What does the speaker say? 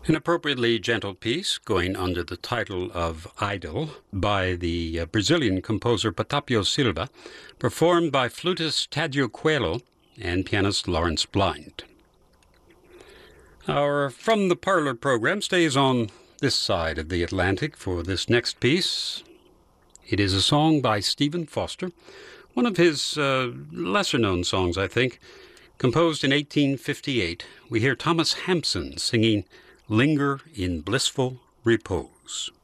An appropriately gentle piece going under the title of Idol by the Brazilian composer Potapio Silva, performed by flutist Tadio Coelho and pianist Lawrence Blind. Our From the Parlor program stays on this side of the Atlantic for this next piece. It is a song by Stephen Foster, one of his lesser-known songs, I think. Composed in 1858, we hear Thomas Hampson singing Linger in Blissful Repose.